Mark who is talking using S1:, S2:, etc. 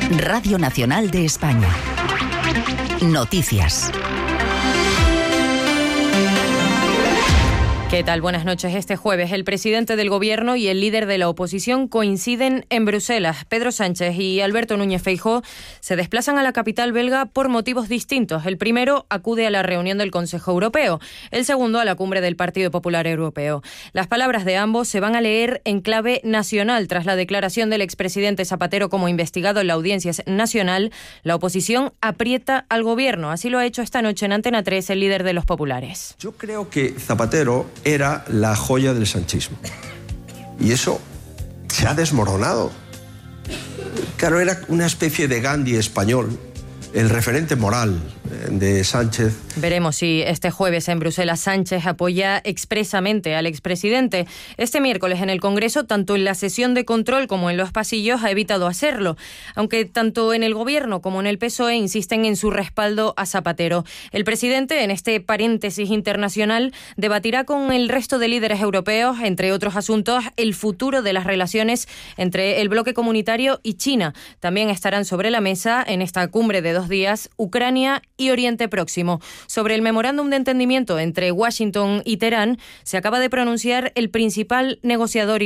S1: Radio Nacional de España. Noticias.
S2: ¿Qué tal? Buenas noches. Este jueves el presidente del Gobierno y el líder de la oposición coinciden en Bruselas. Pedro Sánchez y Alberto Núñez Feijóo se desplazan a la capital belga por motivos distintos. El primero acude a la reunión del Consejo Europeo, el segundo a la cumbre del Partido Popular Europeo. Las palabras de ambos se van a leer en clave nacional. Tras la declaración del expresidente Zapatero como investigado en la Audiencia Nacional, la oposición aprieta al Gobierno. Así lo ha hecho esta noche en Antena 3 el líder de los populares.
S3: Yo creo que Zapatero era la joya del sanchismo. Y eso se ha desmoronado. Claro, era una especie de Gandhi español, el referente moral de Sánchez.
S2: Veremos si este jueves en Bruselas Sánchez apoya expresamente al expresidente. Este miércoles en el Congreso, tanto en la sesión de control como en los pasillos, ha evitado hacerlo, aunque tanto en el Gobierno como en el PSOE insisten en su respaldo a Zapatero. El presidente, en este paréntesis internacional, debatirá con el resto de líderes europeos, entre otros asuntos, el futuro de las relaciones entre el bloque comunitario y China. También estarán sobre la mesa, en esta cumbre de 2 días, Ucrania y Oriente Próximo. Sobre el memorándum de entendimiento entre Washington y Teherán, se acaba de pronunciar el principal negociador